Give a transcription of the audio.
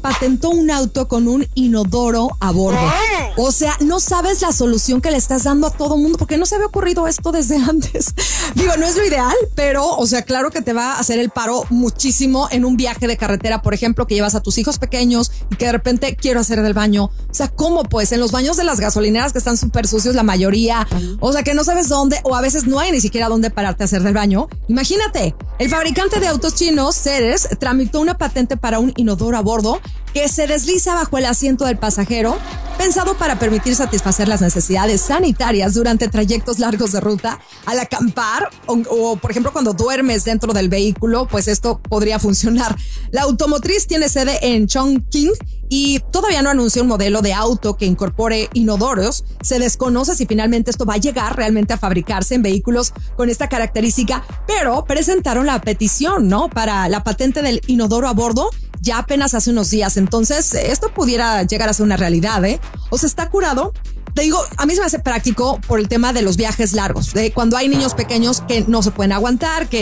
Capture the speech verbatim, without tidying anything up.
patentó un auto con un inodoro a bordo. O sea, no sabes la solución que le estás dando a todo mundo, porque no se había ocurrido esto desde antes. Digo, no es lo ideal, pero, o sea, claro que te va a hacer el paro muchísimo en un viaje de carretera, por ejemplo, que llevas a tus hijos pequeños y que de repente quiero hacer del baño. O sea, ¿cómo pues? En los baños de las gasolineras que están súper sucios la mayoría, o sea, que no sabes dónde, o a veces no hay ni siquiera dónde pararte a hacer del baño. Imagínate, el fabricante de autos chinos, Ceres, tramitó una patente para un inodoro a bordo que se desliza bajo el asiento del pasajero, pensado para permitir satisfacer las necesidades sanitarias durante trayectos largos de ruta, al acampar o, o, por ejemplo, cuando duermes dentro del vehículo, pues esto podría funcionar. La automotriz tiene sede en Chongqing y todavía no anunció un modelo de auto que incorpore inodoros. Se desconoce si finalmente esto va a llegar realmente a fabricarse en vehículos con esta característica, pero presentaron la petición, ¿no?, para la patente del inodoro a bordo ya apenas hace unos días. Entonces, esto pudiera llegar a ser una realidad, ¿eh? O sea, está curado. Te digo, a mí se me hace práctico por el tema de los viajes largos, de cuando hay niños pequeños que no se pueden aguantar, que